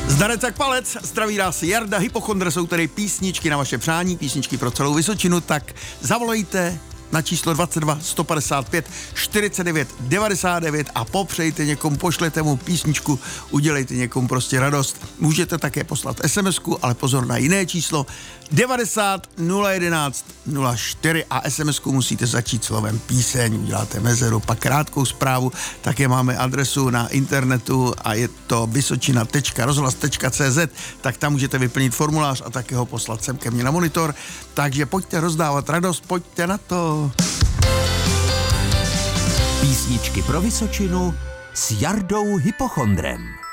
Zdarec jak palec, zdraví vás Jarda, Hypochondr, jsou tady písničky na vaše přání, písničky pro celou Vysočinu, tak zavolejte na číslo 22 155 49 99 a popřejte někomu, pošlete mu písničku, udělejte někomu prostě radost. Můžete také poslat SMS-ku, ale pozor na jiné číslo 90 011 04 a SMS-ku musíte začít slovem píseň, uděláte mezeru, pak krátkou zprávu, také máme adresu na internetu a je to vysočina.rozhlas.cz, tak tam můžete vyplnit formulář a také ho poslat sem ke mně na monitor, takže pojďte rozdávat radost, pojďte na to. Písničky pro Vysočinu s Jardou Hypochondrem.